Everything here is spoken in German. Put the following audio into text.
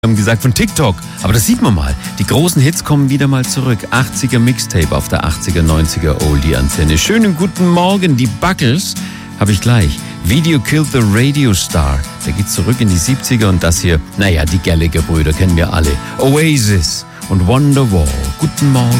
haben gesagt von TikTok, aber das sieht man mal. Die großen Hits kommen wieder mal zurück. 80er Mixtape auf der 80er, 90er Oldie-Antenne. Schönen guten Morgen, die Buggles habe ich gleich. Video Killed the Radio Star. Der geht zurück in die 70er und das hier, naja, die Gallagher-Brüder kennen wir alle. Oasis und Wonderwall. Guten Morgen.